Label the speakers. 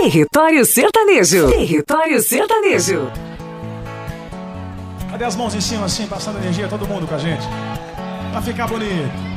Speaker 1: Território Sertanejo. Território Sertanejo.
Speaker 2: Cadê as mãos em cima assim, passando energia, todo mundo com a gente? Pra ficar bonito.